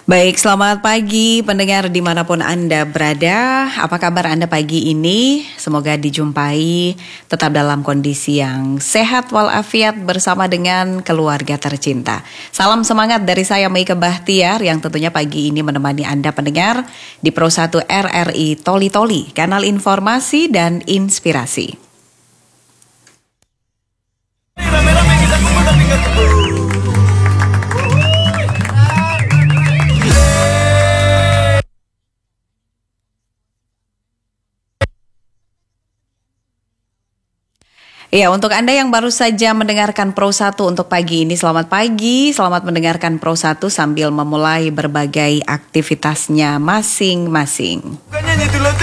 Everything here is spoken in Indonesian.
Baik, selamat pagi pendengar dimanapun Anda berada. Apa kabar Anda pagi ini? Semoga dijumpai tetap dalam kondisi yang sehat walafiat bersama dengan keluarga tercinta. Salam semangat dari saya Meike Bahtiar yang tentunya pagi ini menemani Anda pendengar di Pro 1 RRI Toli Toli, kanal informasi dan inspirasi. Rame-rame kita kumpul tapi gak ketemu. Ya, untuk Anda yang baru saja mendengarkan Pro 1 untuk pagi ini, selamat pagi, selamat mendengarkan Pro 1 sambil memulai berbagai aktivitasnya masing-masing. Bukannya nyetir